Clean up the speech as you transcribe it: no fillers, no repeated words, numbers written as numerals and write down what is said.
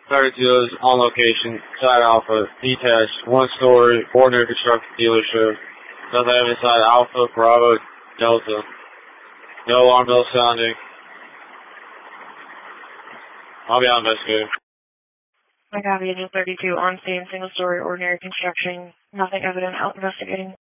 32 is on location, side Alpha, detached, one-story, ordinary construction dealership. Nothing inside Alpha, Bravo, Delta. No alarm bell sounding. I'll be on investigator. I copy, Agent 32 on scene, single-story, ordinary construction. Nothing evident, out investigating.